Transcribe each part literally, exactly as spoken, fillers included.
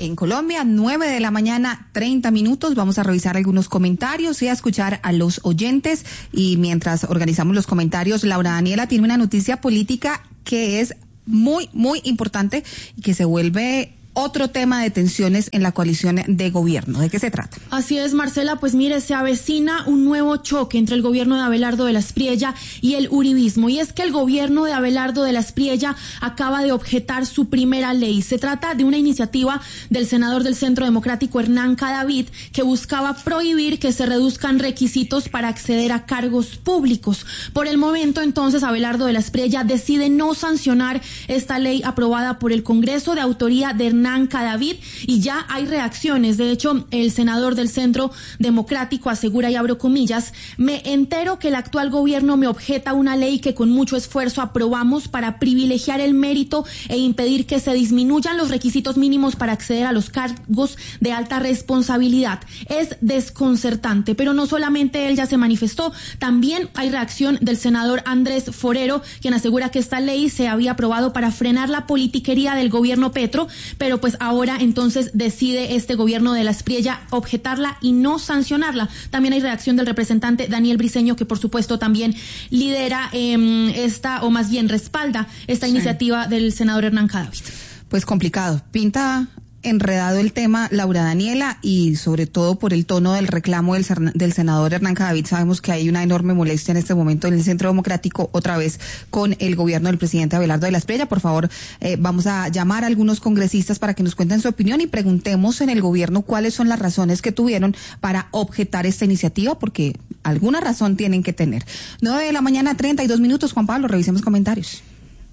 en Colombia, nueve de la mañana, treinta minutos. Vamos a revisar algunos comentarios y a escuchar a los oyentes. Y mientras organizamos los comentarios, Laura Daniela tiene una noticia política que es muy, muy importante y que se vuelve otro tema de tensiones en la coalición de gobierno. ¿De qué se trata? Así es, Marcela, pues mire, se avecina un nuevo choque entre el gobierno de Abelardo de la Espriella y el uribismo, y es que el gobierno de Abelardo de la Espriella acaba de objetar su primera ley. Se trata de una iniciativa del senador del Centro Democrático Hernán Cadavid, que buscaba prohibir que se reduzcan requisitos para acceder a cargos públicos. Por el momento, entonces, Abelardo de la Espriella decide no sancionar esta ley aprobada por el Congreso de autoría de Hernán Hernán Cadavid, y ya hay reacciones. De hecho, el senador del Centro Democrático asegura, y abro comillas, me entero que el actual gobierno me objeta una ley que con mucho esfuerzo aprobamos para privilegiar el mérito e impedir que se disminuyan los requisitos mínimos para acceder a los cargos de alta responsabilidad. Es desconcertante, pero no solamente él ya se manifestó, también hay reacción del senador Andrés Forero, quien asegura que esta ley se había aprobado para frenar la politiquería del gobierno Petro, pero pues ahora entonces decide este gobierno de la Espriella objetarla y no sancionarla. También hay reacción del representante Daniel Briceño, que por supuesto también lidera eh, esta, o más bien respalda esta sí. iniciativa del senador Hernán Cadavid. Pues complicado, pinta enredado el tema, Laura Daniela, y sobre todo por el tono del reclamo del, del senador Hernán Cadavid. Sabemos que hay una enorme molestia en este momento en el Centro Democrático, otra vez con el gobierno del presidente Abelardo de la Espriella. Por favor, eh, vamos a llamar a algunos congresistas para que nos cuenten su opinión y preguntemos en el gobierno cuáles son las razones que tuvieron para objetar esta iniciativa, porque alguna razón tienen que tener. nueve de la mañana, treinta y dos minutos. Juan Pablo, revisemos comentarios.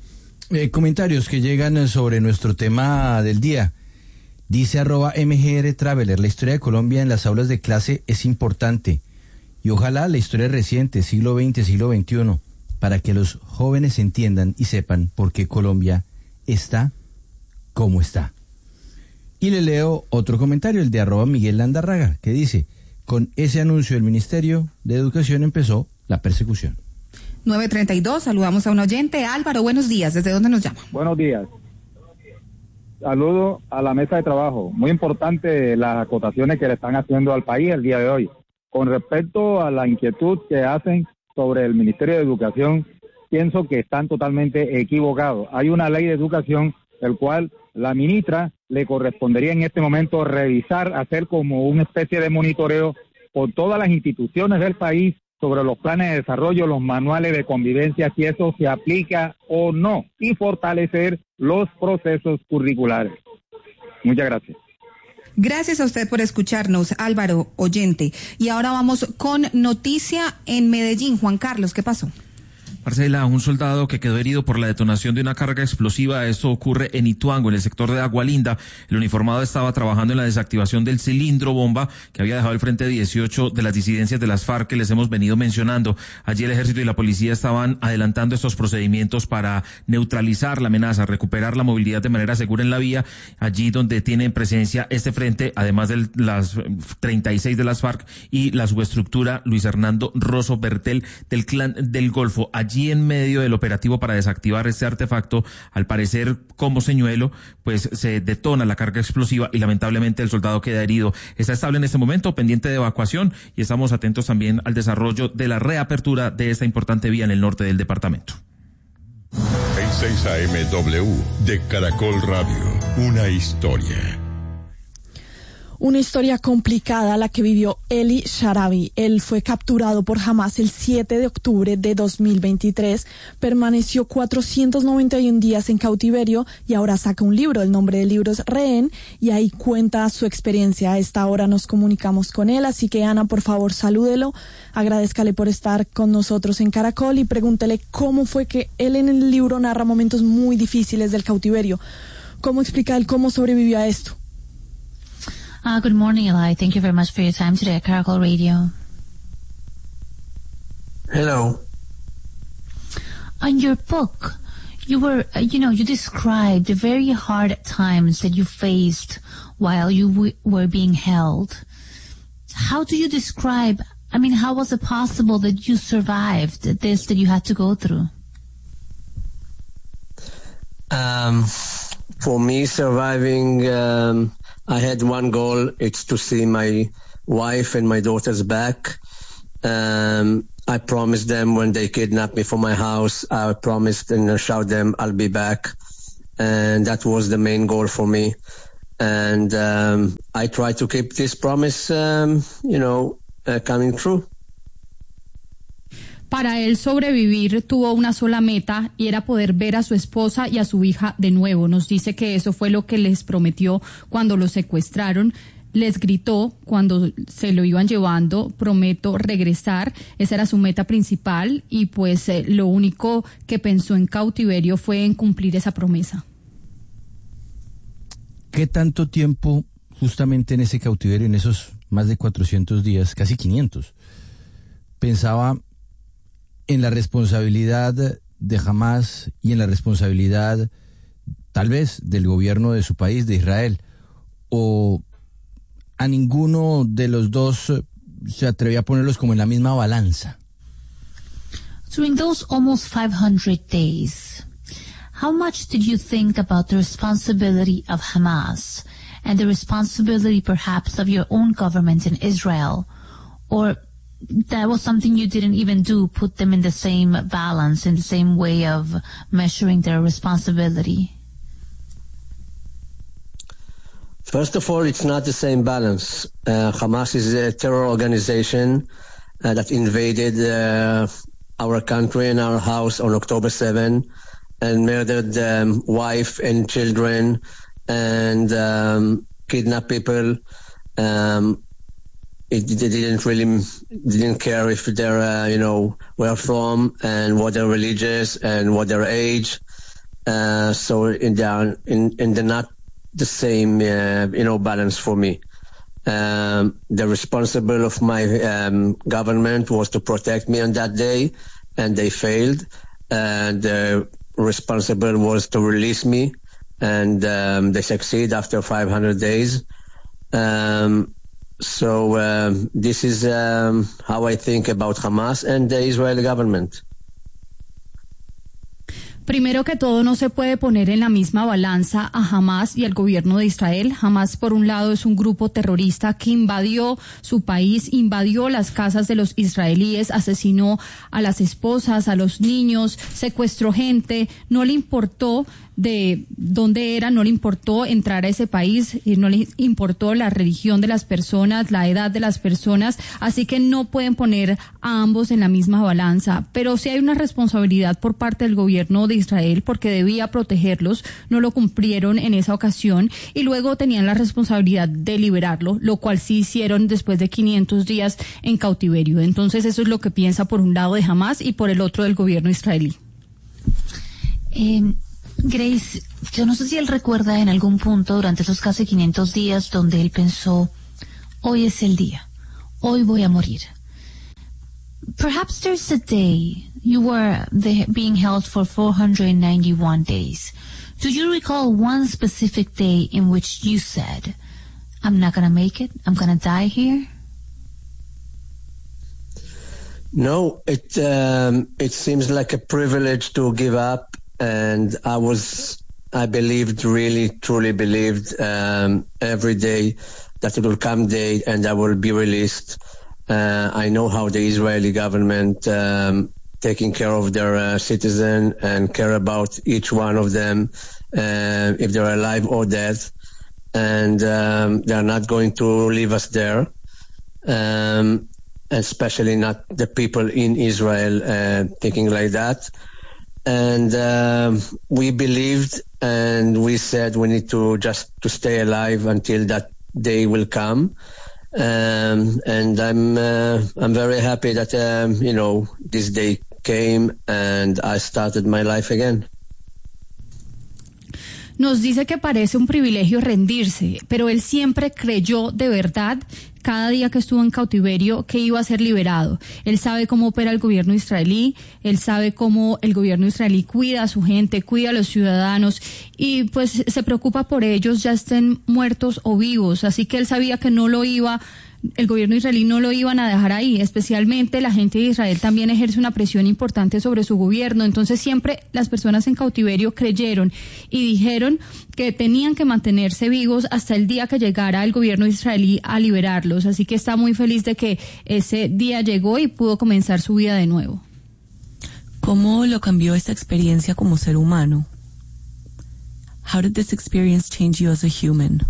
Eh, comentarios que llegan sobre nuestro tema del día. Dice arroba M G R Traveler, la historia de Colombia en las aulas de clase es importante y ojalá la historia reciente, siglo veinte, siglo veintiuno, para que los jóvenes entiendan y sepan por qué Colombia está como está. Y le leo otro comentario, el de arroba Miguel Landarraga, que dice, con ese anuncio del Ministerio de Educación empezó la persecución. nueve treinta y dos, saludamos a un oyente. Álvaro, buenos días, ¿desde dónde nos llama? Buenos días. Saludo a la mesa de trabajo. Muy importante las acotaciones que le están haciendo al país el día de hoy. Con respecto a la inquietud que hacen sobre el Ministerio de Educación, pienso que están totalmente equivocados. Hay una ley de educación, el cual la ministra le correspondería en este momento revisar, hacer como una especie de monitoreo por todas las instituciones del país sobre los planes de desarrollo, los manuales de convivencia, si eso se aplica o no, y fortalecer los procesos curriculares. Muchas gracias. Gracias a usted por escucharnos, Álvaro, oyente. Y ahora vamos con noticia en Medellín. Juan Carlos, ¿qué pasó? Marcela, un soldado que quedó herido por la detonación de una carga explosiva. Esto ocurre en Ituango, en el sector de Agualinda. El uniformado estaba trabajando en la desactivación del cilindro bomba que había dejado el frente dieciocho de las disidencias de las FARC que les hemos venido mencionando. Allí el ejército y la policía estaban adelantando estos procedimientos para neutralizar la amenaza, recuperar la movilidad de manera segura en la vía, allí donde tienen presencia este frente, además de las treinta y seis de las FARC y la subestructura Luis Hernando Rosso Bertel del Clan del Golfo. Allí en medio del operativo para desactivar este artefacto, al parecer como señuelo, pues se detona la carga explosiva y lamentablemente el soldado queda herido. Está estable en este momento, pendiente de evacuación, y estamos atentos también al desarrollo de la reapertura de esta importante vía en el norte del departamento. En seis A M W de Caracol Radio, una historia. Una historia complicada la que vivió Eli Sharabi. Él fue capturado por Hamas el siete de octubre de dos mil veintitrés, permaneció cuatrocientos noventa y uno días en cautiverio y ahora saca un libro. El nombre del libro es Rehén y ahí cuenta su experiencia. A esta hora nos comunicamos con él, así que Ana, por favor, salúdelo, agradézcale por estar con nosotros en Caracol y pregúntele cómo fue que él en el libro narra momentos muy difíciles del cautiverio. ¿Cómo explica él cómo sobrevivió a esto? Uh, good morning, Eli. Thank you very much for your time today at Caracol Radio. Hello. On your book, you were, uh, you know, you described the very hard times that you faced while you w- were being held. How do you describe, I mean, how was it possible that you survived this, that you had to go through? Um, for me, surviving um, I had one goal. It's to see my wife and my daughters back. Um, I promised them when they kidnapped me from my house, I promised and assured them I'll be back. And that was the main goal for me. And um, I try to keep this promise, um, you know, uh, coming true. Para él sobrevivir tuvo una sola meta y era poder ver a su esposa y a su hija de nuevo. Nos dice que eso fue lo que les prometió cuando los secuestraron. Les gritó cuando se lo iban llevando, prometo regresar. Esa era su meta principal y pues eh, lo único que pensó en cautiverio fue en cumplir esa promesa. ¿Qué tanto tiempo justamente en ese cautiverio, en esos más de cuatrocientos días, casi quinientos, pensaba en la responsabilidad de Hamás y en la responsabilidad tal vez del gobierno de su país, de Israel, o a ninguno de los dos se atrevía a ponerlos como en la misma balanza? During those almost five hundred days, how much did you think about the responsibility of Hamas and the responsibility perhaps of your own government in Israel? Or that was something you didn't even do, put them in the same balance, in the same way of measuring their responsibility? First of all, it's not the same balance. Uh, Hamas is a terror organization uh, that invaded uh, our country and our house on October seventh and murdered um, wife and children and um, kidnapped people. Um, it, they didn't really didn't care if they're uh, you know where from and what they're religious and what their age. Uh, so in the in in the not the same uh, you know balance for me. Um, the responsible of my um, government was to protect me on that day, and they failed. And the responsible was to release me, and um, they succeed after five hundred days. Um, so um, this is um, how I think about Hamas and the Israeli government. Primero que todo, no se puede poner en la misma balanza a Hamas y al gobierno de Israel. Hamas, por un lado, es un grupo terrorista que invadió su país, invadió las casas de los israelíes, asesinó a las esposas, a los niños, secuestró gente, no le importó de dónde era, no le importó entrar a ese país, y no le importó la religión de las personas, la edad de las personas, así que no pueden poner a ambos en la misma balanza. Pero sí hay una responsabilidad por parte del gobierno de Israel porque debía protegerlos, no lo cumplieron en esa ocasión y luego tenían la responsabilidad de liberarlo, lo cual sí hicieron después de quinientos días en cautiverio. Entonces eso es lo que piensa por un lado de Hamas y por el otro del gobierno israelí. Eh... Grace, yo no sé si él recuerda en algún punto durante esos casi quinientos días donde él pensó, hoy es el día, hoy voy a morir. Perhaps there's a day you were the, being held for four hundred ninety-one days. Do you recall one specific day in which you said, I'm not going to make it, I'm going to die here? No, it um, it seems like a privilege to give up. And I was, I believed, really, truly believed um, every day that it will come day and I will be released. Uh, I know how the Israeli government um, taking care of their uh, citizen and care about each one of them, uh, if they're alive or dead. And um, they're not going to leave us there, um, especially not the people in Israel uh, thinking like that. And um, we believed and we said we need to just to stay alive until that day will come. Um, and I'm uh, I'm very happy that, um, you know, this day came and I started my life again. Nos dice que parece un privilegio rendirse, pero él siempre creyó de verdad, cada día que estuvo en cautiverio, que iba a ser liberado. Él sabe cómo opera el gobierno israelí, él sabe cómo el gobierno israelí cuida a su gente, cuida a los ciudadanos y pues se preocupa por ellos, ya estén muertos o vivos. Así que él sabía que no lo iba el gobierno israelí no lo iban a dejar ahí, especialmente la gente de Israel también ejerce una presión importante sobre su gobierno, entonces siempre las personas en cautiverio creyeron y dijeron que tenían que mantenerse vivos hasta el día que llegara el gobierno israelí a liberarlos, así que está muy feliz de que ese día llegó y pudo comenzar su vida de nuevo. ¿Cómo lo cambió esta experiencia como ser humano? How did this experience change you as a human?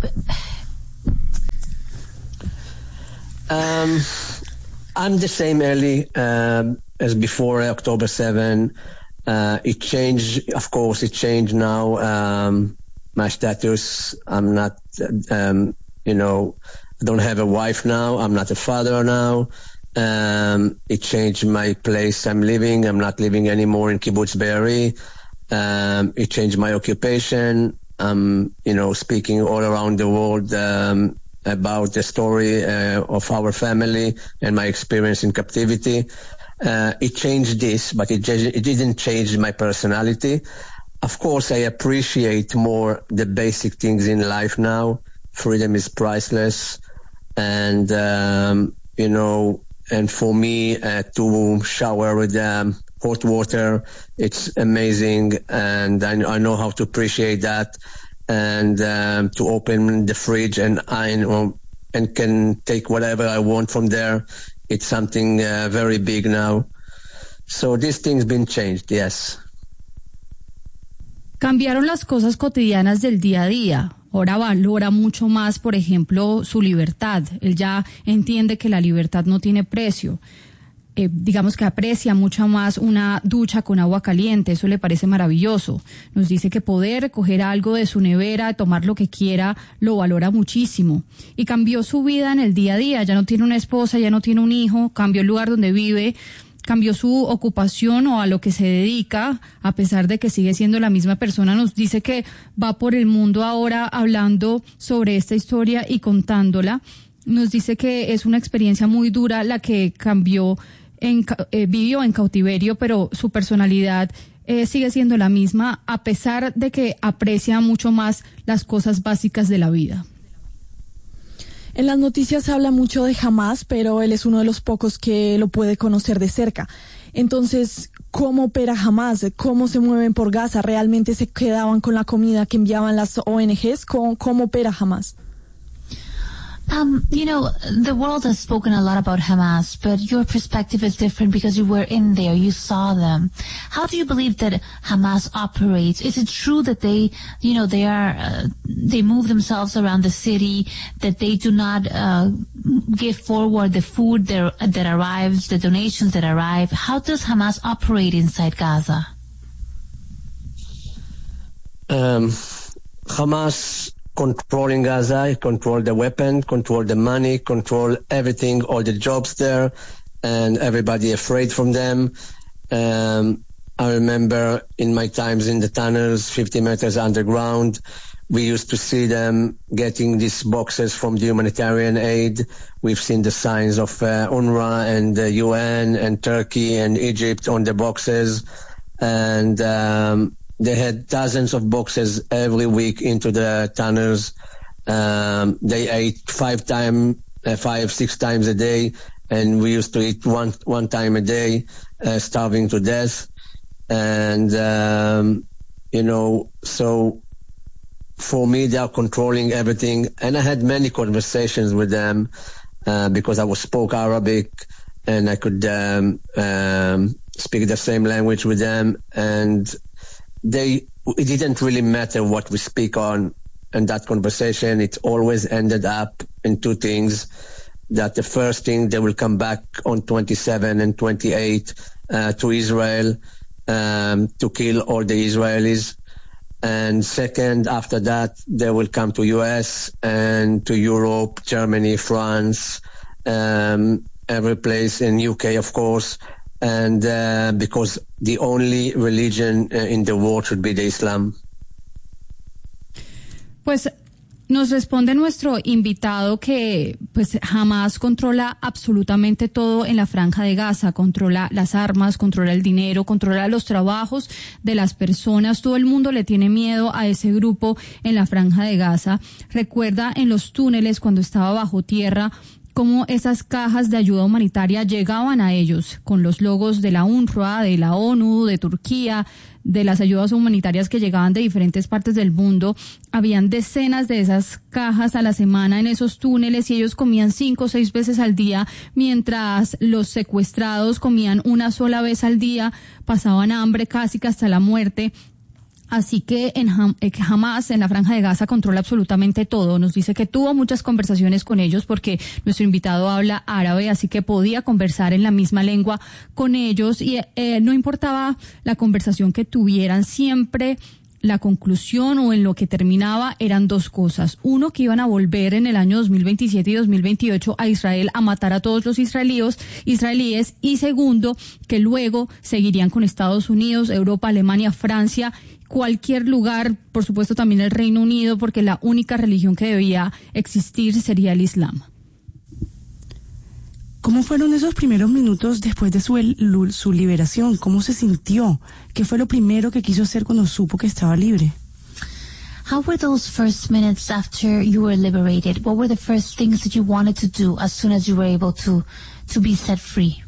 Um, I'm the same Eli uh, as before October seventh. Uh, it changed, of course, it changed now. Um, my status, I'm not, um, you know, I don't have a wife now. I'm not a father now. Um, it changed my place I'm living. I'm not living anymore in Kibbutz Be'eri. Um, it changed my occupation. I'm, you know, speaking all around the world, um, about the story uh, of our family and my experience in captivity. Uh, it changed this, but it, it didn't change my personality. Of course, I appreciate more the basic things in life now. Freedom is priceless. And, um, you know, and for me uh, to shower with um, hot water, it's amazing. And I, I know how to appreciate that. And um, to open the fridge and I know, and can take whatever I want from there. It's something uh, very big now. So this thing's been changed, yes. Cambiaron las cosas cotidianas del día a día. Ahora valora mucho más, por ejemplo, su libertad. Él ya entiende que la libertad no tiene precio. Eh, digamos que aprecia mucho más una ducha con agua caliente, eso le parece maravilloso. Nos dice que poder coger algo de su nevera, tomar lo que quiera, lo valora muchísimo. Y cambió su vida en el día a día, ya no tiene una esposa, ya no tiene un hijo, cambió el lugar donde vive, cambió su ocupación o a lo que se dedica, a pesar de que sigue siendo la misma persona. Nos dice que va por el mundo ahora hablando sobre esta historia y contándola. Nos dice que es una experiencia muy dura la que cambió, en, eh, vivió en cautiverio, pero su personalidad eh, sigue siendo la misma, a pesar de que aprecia mucho más las cosas básicas de la vida. En las noticias se habla mucho de Hamas, pero él es uno de los pocos que lo puede conocer de cerca. Entonces, ¿cómo opera Hamas? ¿Cómo se mueven por Gaza? ¿Realmente se quedaban con la comida que enviaban las O N Ges? ¿Cómo, cómo opera Hamas? Um, you know, the world has spoken a lot about Hamas, but your perspective is different because you were in there, you saw them. How do you believe that Hamas operates? Is it true that they, you know, they are, uh, they move themselves around the city, that they do not uh, give forward the food that, that arrives, the donations that arrive? How does Hamas operate inside Gaza? Um, Hamas controlling Gaza, control the weapon, control the money, control everything, all the jobs there, and everybody afraid from them. Um, I remember in my times in the tunnels, fifty meters underground, we used to see them getting these boxes from the humanitarian aid. We've seen the signs of uh, UNRWA and the U N and Turkey and Egypt on the boxes. And um, they had dozens of boxes every week into the tunnels. Um, they ate five time, uh, five, six times a day. And we used to eat one, one time a day, uh, starving to death. And, um, you know, so for me, they are controlling everything. And I had many conversations with them, uh, because I was spoke Arabic and I could, um, um, speak the same language with them. And they, it didn't really matter what we speak on in that conversation. It always ended up in two things. That the first thing, they will come back on twenty-seven and twenty-eight uh, to Israel um, to kill all the Israelis. And second, after that, they will come to U S and to Europe, Germany, France, um, every place in U K, of course. And uh, because the only religion uh, in the world should be the Islam. Pues nos responde nuestro invitado que pues Hamas controla absolutamente todo en la Franja de Gaza, controla las armas, controla el dinero, controla los trabajos de las personas. Todo el mundo le tiene miedo a ese grupo en la Franja de Gaza. Recuerda en los túneles cuando estaba bajo tierra cómo esas cajas de ayuda humanitaria llegaban a ellos con los logos de la UNRWA, de la ONU, de Turquía, de las ayudas humanitarias que llegaban de diferentes partes del mundo. Habían decenas de esas cajas a la semana en esos túneles y ellos comían cinco o seis veces al día, mientras los secuestrados comían una sola vez al día, pasaban hambre casi que hasta la muerte. Así que en Ham- Hamas, en la Franja de Gaza, controla absolutamente todo. Nos dice que tuvo muchas conversaciones con ellos porque nuestro invitado habla árabe, así que podía conversar en la misma lengua con ellos y eh, no importaba la conversación que tuvieran, siempre la conclusión o en lo que terminaba eran dos cosas. Uno, que iban a volver en el año dos mil veintisiete y dos mil veintiocho a Israel a matar a todos los israelíes, israelíes. Y segundo, que luego seguirían con Estados Unidos, Europa, Alemania, Francia, cualquier lugar, por supuesto también el Reino Unido, porque la única religión que debía existir sería el Islam. ¿Cómo fueron esos primeros minutos después de su, su liberación? ¿Cómo se sintió? ¿Qué fue lo primero que quiso hacer cuando supo que estaba libre? How were those first minutes after you were liberated? What were the first things that you wanted to do as soon as you were able to, to be set free?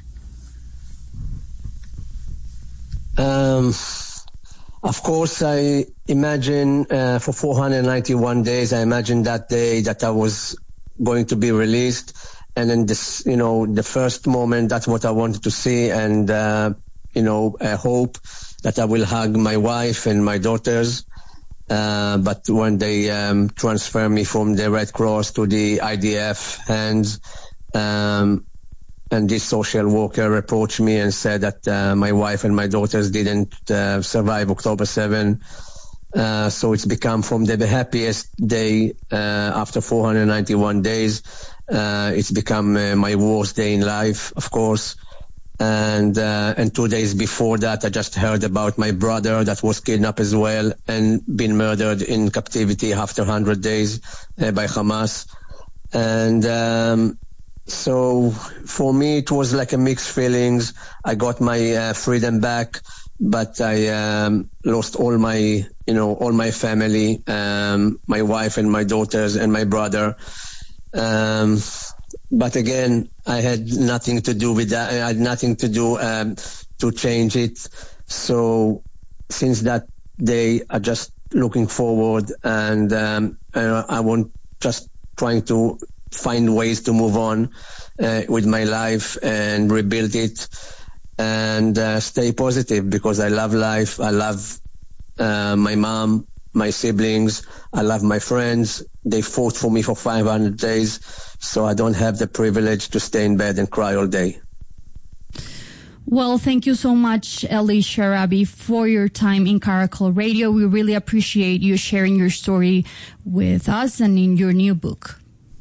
Um, of course, I imagine uh, for four hundred ninety-one days, I imagined that day that I was going to be released. And then this, you know, the first moment, that's what I wanted to see. And, uh, you know, I hope that I will hug my wife and my daughters. Uh, but when they, um, transfer me from the Red Cross to the I D F hands, um, and this social worker approached me and said that, uh, my wife and my daughters didn't, uh, survive October seventh. Uh, so it's become from the happiest day, uh, after four hundred ninety-one days. Uh, it's become uh, my worst day in life, of course. And, uh, and two days before that, I just heard about my brother that was kidnapped as well and been murdered in captivity after one hundred days uh, by Hamas. And, um, so for me, it was like a mixed feelings. I got my uh, freedom back, but I, um, lost all my, you know, all my family, um, my wife and my daughters and my brother. Um, but again, I had nothing to do with that. I had nothing to do, um, to change it. So since that day, I'm just looking forward and, um, I, I want just trying to find ways to move on, uh, with my life and rebuild it and, uh, stay positive because I love life. I love, uh, my mom, my siblings. I love my friends. They fought for me for five hundred days, so I don't have the privilege to stay in bed and cry all day. Well, thank you so much, Eli Sharabi, for your time in Caracol Radio. We really appreciate you sharing your story with us and in your new book.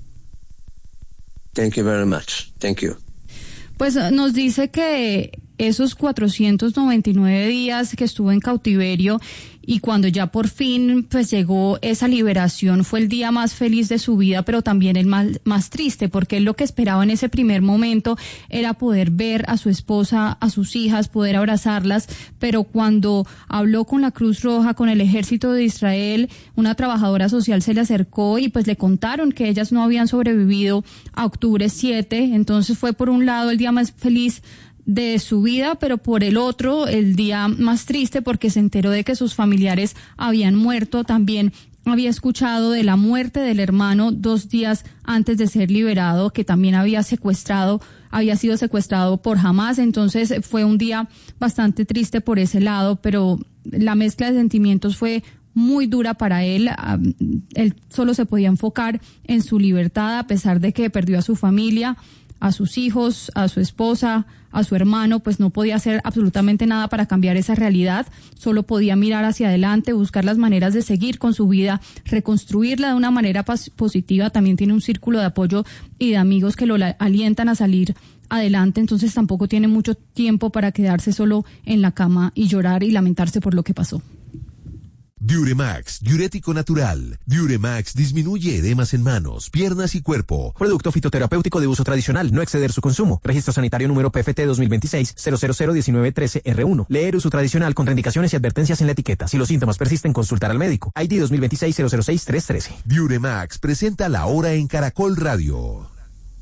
Thank you very much. Thank you. Pues nos dice que esos cuatrocientos noventa y nueve días que estuvo en cautiverio y cuando ya por fin pues llegó esa liberación fue el día más feliz de su vida, pero también el más, más triste, porque él lo que esperaba en ese primer momento era poder ver a su esposa, a sus hijas, poder abrazarlas, pero cuando habló con la Cruz Roja, con el Ejército de Israel, una trabajadora social se le acercó y pues le contaron que ellas no habían sobrevivido a octubre siete, entonces fue por un lado el día más feliz de su vida, pero por el otro el día más triste porque se enteró de que sus familiares habían muerto. También había escuchado de la muerte del hermano dos días antes de ser liberado, que también había secuestrado, había sido secuestrado por Hamas. Entonces fue un día bastante triste por ese lado, pero la mezcla de sentimientos fue muy dura para él. Él solo se podía enfocar en su libertad a pesar de que perdió a su familia, a sus hijos, a su esposa, a su hermano, pues no podía hacer absolutamente nada para cambiar esa realidad, solo podía mirar hacia adelante, buscar las maneras de seguir con su vida, reconstruirla de una manera positiva. También tiene un círculo de apoyo y de amigos que lo alientan a salir adelante, entonces tampoco tiene mucho tiempo para quedarse solo en la cama y llorar y lamentarse por lo que pasó. Diuremax, diurético natural. Diuremax disminuye edemas en manos, piernas y cuerpo. Producto fitoterapéutico de uso tradicional, no exceder su consumo. Registro sanitario número P F T dos mil veintiséis cero cero cero diecinueve trece R uno. Leer uso tradicional, contraindicaciones y advertencias en la etiqueta. Si los síntomas persisten, consultar al médico. I D dos mil veintiséis cero cero seis tres trece. Diuremax presenta La Hora en Caracol Radio.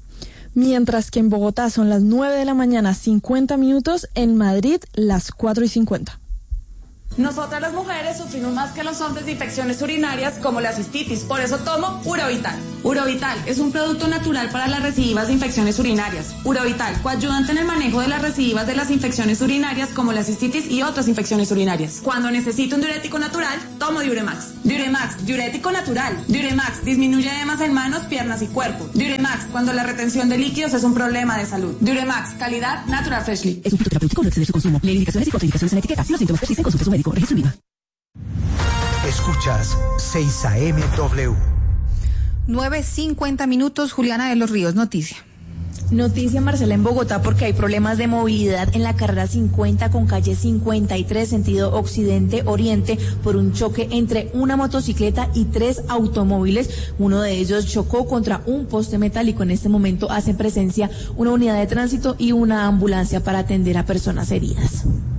Mientras que en Bogotá son las nueve de la mañana, cincuenta minutos, en Madrid las cuatro y cincuenta. Nosotras las mujeres sufrimos más que los hombres de infecciones urinarias como la cistitis, por eso tomo Urovital. Urovital es un producto natural para las recidivas de infecciones urinarias. Urovital, coayudante en el manejo de las recidivas de las infecciones urinarias como la cistitis y otras infecciones urinarias. Cuando necesito un diurético natural, tomo Diuremax. Diuremax, diurético natural. Diuremax disminuye edemas en manos, piernas y cuerpo. Diuremax, cuando la retención de líquidos es un problema de salud. Diuremax, calidad Natural Freshly. Es un producto terapéutico, no exceder su consumo. Lee indicaciones y contraindicaciones en etiqueta. Si los síntomas persisten, consulte a su médico. Registro INVIMA. Escuchas seis A M W. nueve cincuenta minutos, Juliana de los Ríos, noticia. Noticia, Marcela, en Bogotá, porque hay problemas de movilidad en la carrera cincuenta con calle cincuenta y tres, sentido occidente-oriente, por un choque entre una motocicleta y tres automóviles. Uno de ellos chocó contra un poste metálico. En este momento hacen presencia una unidad de tránsito y una ambulancia para atender a personas heridas.